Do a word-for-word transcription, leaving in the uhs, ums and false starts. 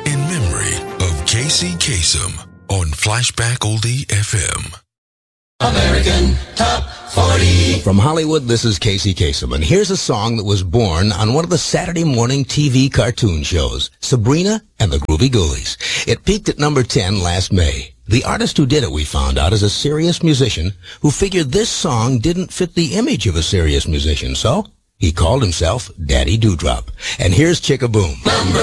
in memory of Casey Kasem on Flashback Oldie F M. American Top forty. From Hollywood, this is Casey Kasem, and here's a song that was born on one of the Saturday morning T V cartoon shows, Sabrina and the Groovy Ghoulies. It peaked at number ten last May. The artist who did it, we found out, is a serious musician who figured this song didn't fit the image of a serious musician, so he called himself Daddy Dewdrop. And here's Chickaboom.